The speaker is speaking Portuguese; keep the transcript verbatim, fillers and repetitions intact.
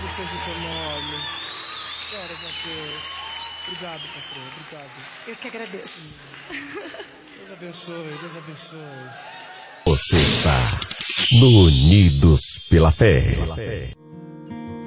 Louvado seja o teu nome. Glórias a Deus. Obrigado, patrão. Obrigado. Eu que agradeço. Deus abençoe. Deus abençoe. Você está no Unidos pela Fé.